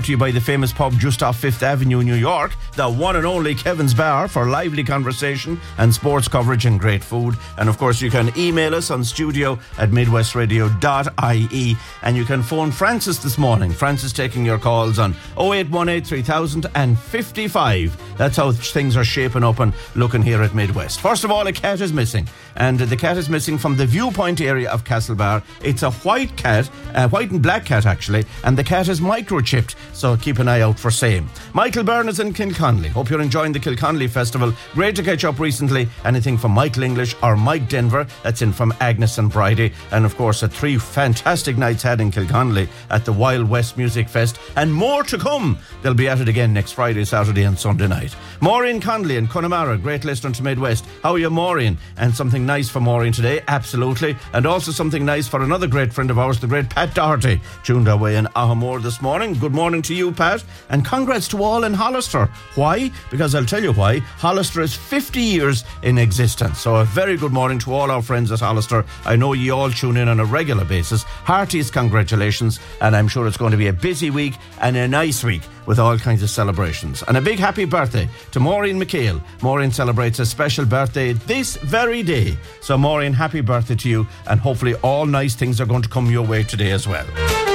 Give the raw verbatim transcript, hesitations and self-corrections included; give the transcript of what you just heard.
to you by the famous pub just off Fifth Avenue, New York, the one and only Kevin's Bar, for lively conversation and sports coverage and great food. And of course, you can email us on studio at midwest radio dot I E, and you can phone Francis this morning. Francis taking your calls on oh eight one eight, three thousand and fifty-five. That's how things are shaping up and looking here at Midwest. First of all, a cat is missing, and the cat is missing from the Viewpoint area of Castlebar. It's a white cat, a white and black cat actually, and the cat is microchipped, so keep an eye out for same. Michael Byrne is in Kilconnelly. Hope you're enjoying the Kilconnelly Festival. Great to catch up recently. Anything from Michael English or Mike Denver, that's in from Agnes and Bridie. And of course, at three fantastic nights had in Kilconnelly at the Wild West Music Fest, and more to come. They'll be at it again next Friday, Saturday and Sunday night. Maureen Connolly in Connemara, great listener to Midwest. How are you, Maureen? And something nice for Maureen today, absolutely. And also something nice for another great friend of ours, the great Pat Doherty, tuned our way in Ahamore this morning. Good morning to you, Pat, and congrats to all in Hollister. Why? Because I'll tell you why. Hollister is fifty years in existence, so a very good morning to all our friends at Hollister. I know you all tune in on a regular basis. Heartiest congratulations, and I'm sure it's going to be a busy week and a nice week with all kinds of celebrations. And a big happy birthday to Maureen McHale. Maureen celebrates a special birthday this very day. So Maureen, happy birthday to you, and hopefully all nice things are going to come your way today as well.